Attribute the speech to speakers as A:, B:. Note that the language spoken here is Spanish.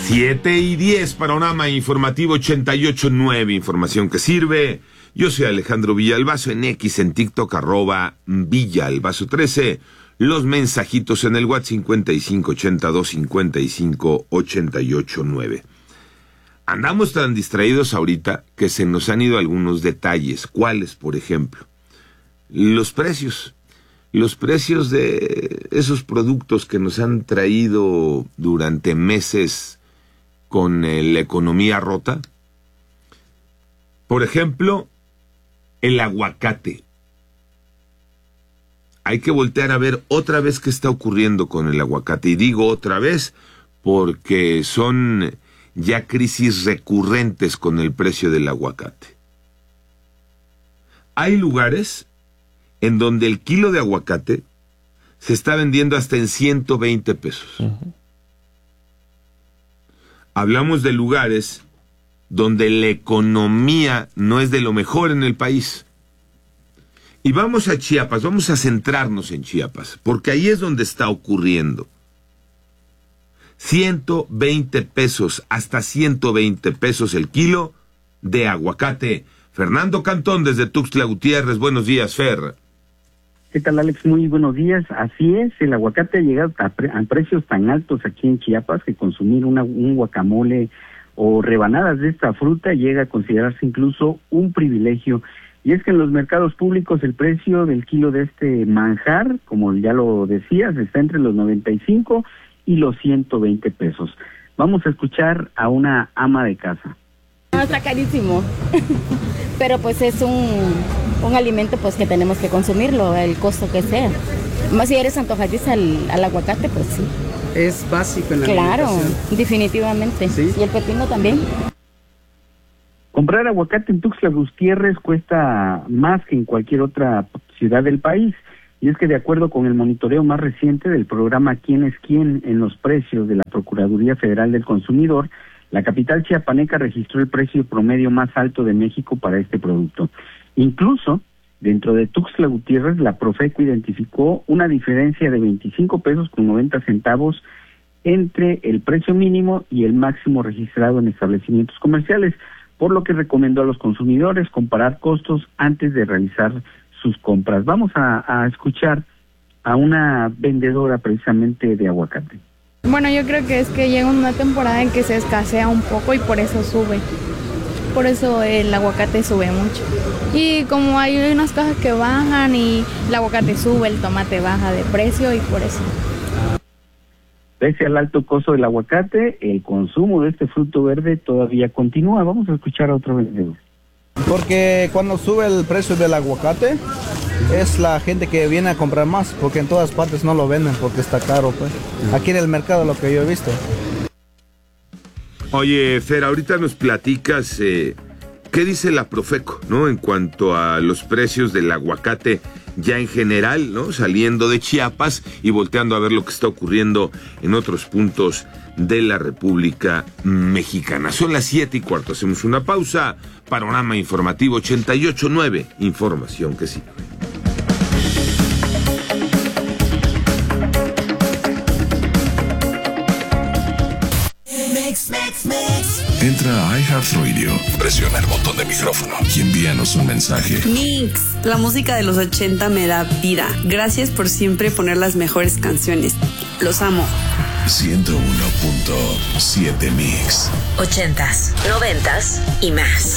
A: 7:10, Panorama Informativo 88.9, información que sirve. Yo soy Alejandro Villalbazo, en X, en TikTok, @Villalbazo13. Los mensajitos en el WhatsApp 5582558889. Andamos tan distraídos ahorita que se nos han ido algunos detalles. ¿Cuáles, por ejemplo? Los precios. Los precios de esos productos que nos han traído durante meses con la economía rota. Por ejemplo, el aguacate. Hay que voltear a ver otra vez qué está ocurriendo con el aguacate. Y digo otra vez porque son ya crisis recurrentes con el precio del aguacate. Hay lugares en donde el kilo de aguacate se está vendiendo hasta en 120 pesos. Uh-huh. Hablamos de lugares donde la economía no es de lo mejor en el país. Y vamos a Chiapas, vamos a centrarnos en Chiapas, porque ahí es donde está ocurriendo. 120 pesos, hasta 120 pesos el kilo de aguacate. Fernando Cantón, desde Tuxtla Gutiérrez. Buenos días, Fer.
B: ¿Qué tal, Alex? Muy buenos días. Así es, el aguacate ha llegado a precios tan altos aquí en Chiapas que consumir un guacamole o rebanadas de esta fruta llega a considerarse incluso un privilegio. Y es que en los mercados públicos el precio del kilo de este manjar, como ya lo decías, está entre los 95 y los 120 pesos. Vamos a escuchar a una ama de casa.
C: No, está carísimo, pero pues es un alimento pues que tenemos que consumirlo, el costo que sea. Más si eres antojadiza al aguacate, pues sí.
D: Es básico en la
C: alimentación. Claro, definitivamente. ¿Sí? Y el pepino también.
B: Comprar aguacate en Tuxtla Gutiérrez cuesta más que en cualquier otra ciudad del país. Y es que de acuerdo con el monitoreo más reciente del programa ¿Quién es quién? En los precios de la Procuraduría Federal del Consumidor, la capital chiapaneca registró el precio promedio más alto de México para este producto. Incluso, dentro de Tuxtla Gutiérrez, la Profeco identificó una diferencia de 25 pesos con 90 centavos entre el precio mínimo y el máximo registrado en establecimientos comerciales, por lo que recomendó a los consumidores comparar costos antes de realizar sus compras. Vamos a escuchar a una vendedora precisamente de aguacate.
E: Bueno, yo creo que es que llega una temporada en que se escasea un poco y por eso sube. Por eso el aguacate sube mucho. Y como hay unas cosas que bajan y el aguacate sube, el tomate baja de precio y por eso.
B: Pese al alto costo del aguacate, el consumo de este fruto verde todavía continúa. Vamos a escuchar a otro vendedor.
F: Porque cuando sube el precio del aguacate, es la gente que viene a comprar más, porque en todas partes no lo venden porque está caro, pues. Aquí en el mercado lo que yo he visto.
A: Oye, Fer, ahorita nos platicas qué dice la Profeco, ¿no? En cuanto a los precios del aguacate ya en general, ¿no? Saliendo de Chiapas y volteando a ver lo que está ocurriendo en otros puntos de la República Mexicana. Son las 7:15, hacemos una pausa. Panorama Informativo 88.9, información que sirve.
G: Entra a iHeartRadio, presiona el botón de micrófono y envíanos un mensaje.
H: Mix, la música de los 80 me da vida. Gracias por siempre poner las mejores canciones. Los amo.
G: 101.7 Mix.
I: 80s, 90s y más.